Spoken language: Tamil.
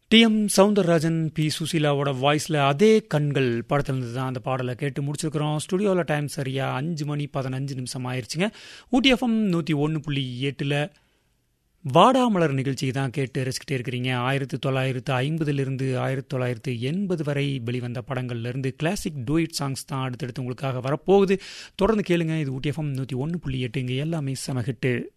டி.எம். சௌந்தரராஜன், பி. சுசீலாவோட வாய்ஸில் அதே கண்கள் படத்துலேருந்து தான் அந்த பாடலை கேட்டு முடிச்சிருக்கிறோம். ஸ்டுடியோவில் டைம் சரியாக 5:15 ஆயிடுச்சுங்க. ஊட்டி எஃப்எம் 101.8 வாடாமலர் நிகழ்ச்சி தான் கேட்டு ரசிக்கிட்டே இருக்கிறீங்க. 1950 1980 வரை வெளிவந்த படங்கள்லேருந்து கிளாசிக் டூயிட் சாங்ஸ் தான் அடுத்தடுத்து உங்களுக்காக வரப்போகுது. தொடர்ந்து கேளுங்க. இது ஊட்டி எஃப்எம் 101.8, இங்கே எல்லாமே செம ஹிட்டு.